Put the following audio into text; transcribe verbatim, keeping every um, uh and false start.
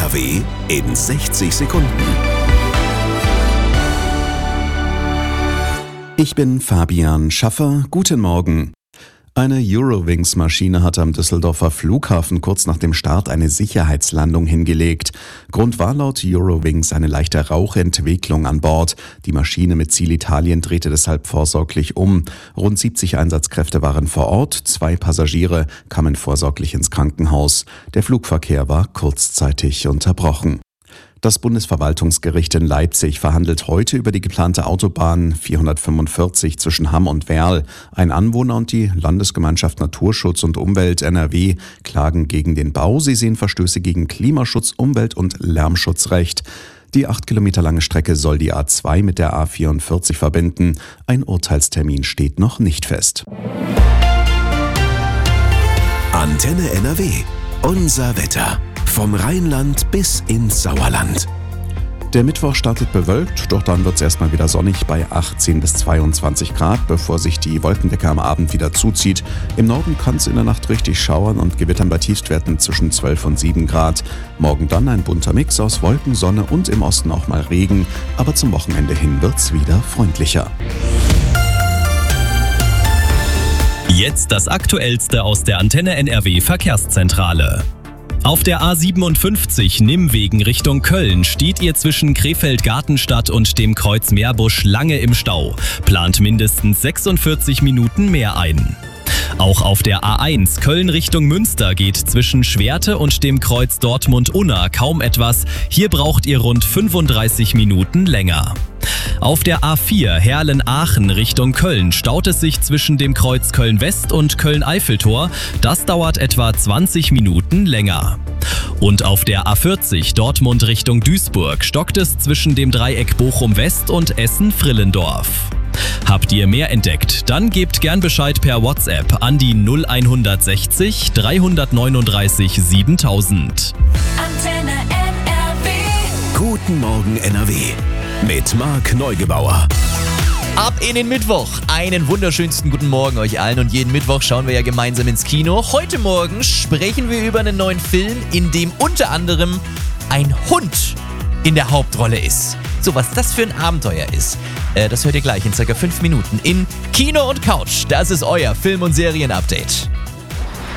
R W in sechzig Sekunden. Ich bin Fabian Schaffer. Guten Morgen. Eine Eurowings-Maschine hat am Düsseldorfer Flughafen kurz nach dem Start eine Sicherheitslandung hingelegt. Grund war laut Eurowings eine leichte Rauchentwicklung an Bord. Die Maschine mit Ziel Italien drehte deshalb vorsorglich um. Rund siebzig Einsatzkräfte waren vor Ort, zwei Passagiere kamen vorsorglich ins Krankenhaus. Der Flugverkehr war kurzzeitig unterbrochen. Das Bundesverwaltungsgericht in Leipzig verhandelt heute über die geplante Autobahn vierhundertfünfundvierzig zwischen Hamm und Werl. Ein Anwohner und die Landesgemeinschaft Naturschutz und Umwelt N R W klagen gegen den Bau. Sie sehen Verstöße gegen Klimaschutz, Umwelt- und Lärmschutzrecht. Die acht Kilometer lange Strecke soll die A zwei mit der A vierundvierzig verbinden. Ein Urteilstermin steht noch nicht fest. Antenne N R W. Unser Wetter. Vom Rheinland bis ins Sauerland. Der Mittwoch startet bewölkt, doch dann wird es erstmal wieder sonnig bei achtzehn bis zweiundzwanzig Grad, bevor sich die Wolkendecke am Abend wieder zuzieht. Im Norden kann es in der Nacht richtig schauern und Gewittern bei Tiefstwerten zwischen zwölf und sieben Grad. Morgen dann ein bunter Mix aus Wolken, Sonne und im Osten auch mal Regen, aber zum Wochenende hin wird's wieder freundlicher. Jetzt das Aktuellste aus der Antenne N R W Verkehrszentrale. Auf der A siebenundfünfzig Nimmwegen Richtung Köln steht ihr zwischen Krefeld-Gartenstadt und dem Kreuz Meerbusch lange im Stau. Plant mindestens sechsundvierzig Minuten mehr ein. Auch auf der A eins Köln Richtung Münster geht zwischen Schwerte und dem Kreuz Dortmund-Unna kaum etwas. Hier braucht ihr rund fünfunddreißig Minuten länger. Auf der A vier Herlen-Aachen Richtung Köln staut es sich zwischen dem Kreuz Köln-West und Köln-Eiffeltor. Das dauert etwa zwanzig Minuten länger. Und auf der A vierzig Dortmund Richtung Duisburg stockt es zwischen dem Dreieck Bochum-West und Essen-Frillendorf. Habt ihr mehr entdeckt? Dann gebt gern Bescheid per WhatsApp an die null hundertsechzig dreihundertneununddreißig siebentausend. Antenne N R W. Guten Morgen N R W mit Marc Neugebauer. Ab in den Mittwoch. Einen wunderschönsten guten Morgen euch allen und jeden Mittwoch schauen wir ja gemeinsam ins Kino. Heute Morgen sprechen wir über einen neuen Film, in dem unter anderem ein Hund in der Hauptrolle ist. So, was das für ein Abenteuer ist, äh, das hört ihr gleich in circa fünf Minuten in Kino und Couch. Das ist euer Film- und Serien-Update.